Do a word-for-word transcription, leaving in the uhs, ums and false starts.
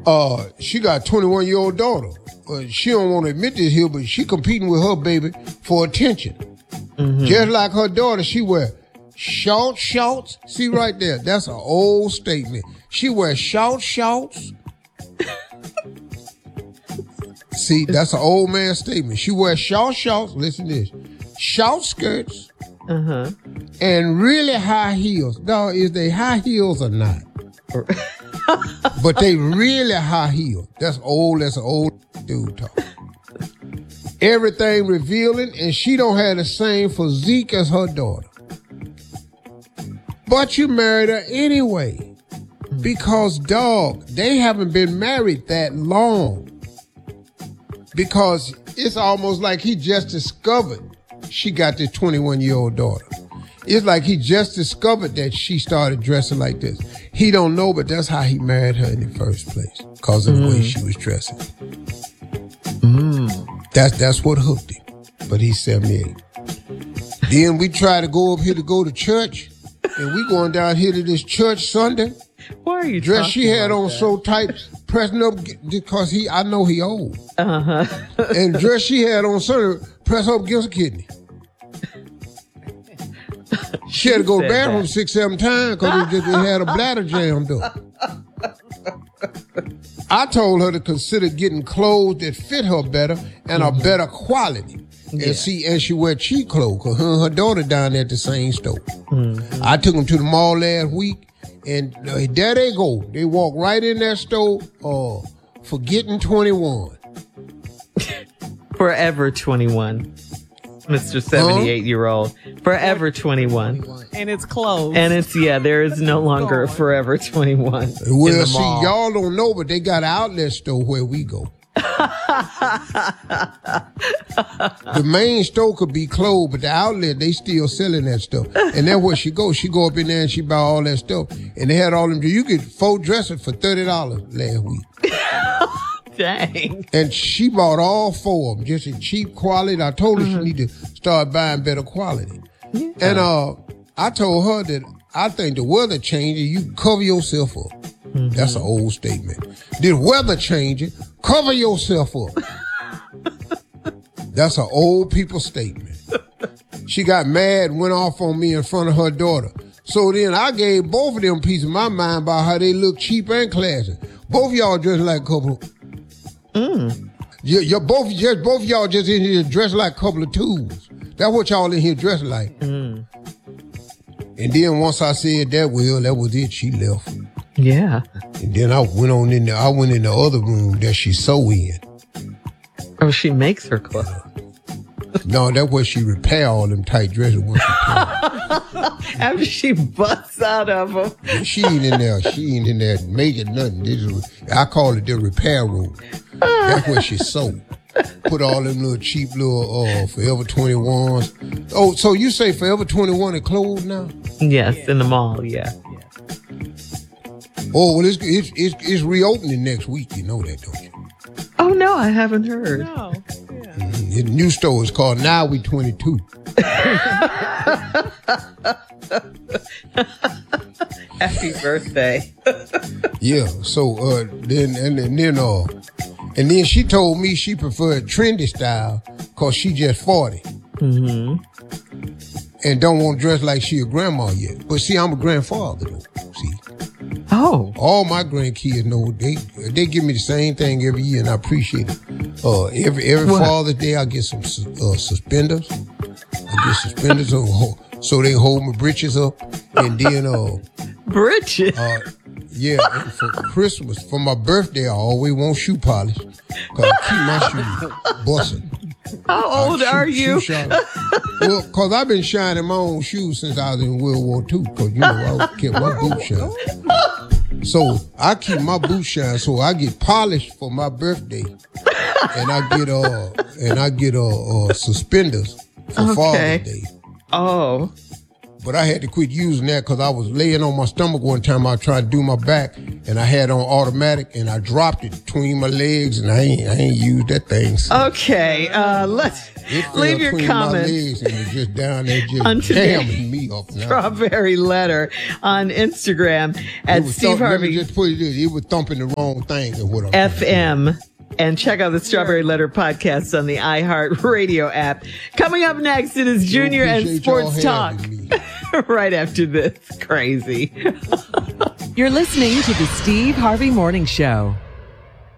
Uh, she got a twenty-one-year-old daughter. Uh, she don't want to admit this here, but she competing with her baby for attention. Mm-hmm. Just like her daughter, she wear short shorts. See right there, that's an old statement. She wears short shorts. See, that's an old man statement. She wears short shorts. Listen to this: short skirts, uh-huh, and really high heels. Now, is they high heels or not? But they really high heels. That's old. That's an old dude talk. Everything revealing, and she don't have the same physique as her daughter. But you married her anyway. Because, dog, they haven't been married that long. Because it's almost like he just discovered she got this twenty-one-year-old daughter. It's like he just discovered that she started dressing like this. He don't know, but that's how he married her in the first place. Because of the mm. way she was dressing. Mm. That's, that's what hooked him. But he's seventy-eight. Then we try to go up here to go to church. And we going down here to this church Sunday. Why are you dress she had like on that? so tight, pressing up because he, I know he old. Uh-huh. And dress she had on Sunday, press up against a kidney. She had to go to the bathroom that. six, seven times because it, it had a bladder jammed up. I told her to consider getting clothes that fit her better and mm-hmm. a better quality. Yeah. And see, and she wear cheap clothes because her and her daughter down there at the same store. Mm-hmm. I took them to the mall last week, and uh, there they go. They walk right in that store, uh, forgetting twenty-one. Forever twenty-one. Mister seventy-eight-year-old. Forever twenty-one. And it's closed. And it's, yeah, there is no longer a Forever twenty-one. Well, see, y'all don't know, but they got an outlet store where we go. The main store could be closed, but the outlet, they still selling that stuff. And that's where she go. She go up in there and she buy all that stuff. And they had all them. You get four dresses for thirty dollars last week. Dang. And she bought all four of them, just in cheap quality. I told her mm-hmm. she need to start buying better quality. Yeah. And uh, I told her that I think the weather changing, you cover yourself up. Mm-hmm. That's an old statement. The weather changing, cover yourself up. That's an old people statement. She got mad and went off on me in front of her daughter. So then I gave both of them piece of my mind about how they look cheap and classy. Both of y'all dressed like a couple. Mm. You, you're both just both of y'all just in here dressed like a couple of tools. That's what y'all in here dressed like. Mm. And then once I said that, well, that was it. She left. Yeah. And then I went on in there. I went in the other room that she sew in. Oh, she makes her clothes. No, that's where she repair all them tight dresses. When she After she busts out of them. She ain't in there. She ain't in there making nothing. This is, I call it the repair room. That's where she sew. Put all them little cheap little uh, Forever twenty-ones. Oh, so you say Forever twenty-one is closed now? Yes, in the mall, yeah. Oh, well, it's, it's, it's, it's reopening next week. You know that, don't you? Oh, no, I haven't heard. No. Yeah. Mm-hmm. The new store is called Now We twenty-two. Happy birthday. Yeah, so uh, then, and, and then, uh, and then she told me she preferred trendy style because she just forty. Mm-hmm. And don't want to dress like she a grandma yet. But see, I'm a grandfather, though. See? Oh. All my grandkids know, they they give me the same thing every year, and I appreciate it. Uh, every every what? Father's Day, I get some uh, suspenders. I get suspenders so, so they hold my britches up. And then... Uh, britches? Uh, yeah, and for Christmas, for my birthday, I always want shoe polish. Because I keep my shoes busting. How old shoe, are you? Well, because I've been shining my own shoes since I was in World War Two. Because, you know, I kept my boots shine. So I keep my boots shine. So I get polished for my birthday. And I get uh and I get uh, uh suspenders for okay. Father's Day. Oh. But I had to quit using that because I was laying on my stomach one time. I was trying to do my back, and I had on automatic, and I dropped it between my legs, and I ain't, I ain't used that thing. So. Okay, uh, let's leave your comments. My legs and it's just down there just jamming me up now. Strawberry Letter on Instagram at Steve thump, Harvey. Let me just put it this. It was thumping the wrong thing. Is what I'm F M. And check out the Strawberry Letter podcast on the iHeartRadio app. Coming up next, it is Junior and Sports Talk. Right after this. Crazy. You're listening to the Steve Harvey Morning Show.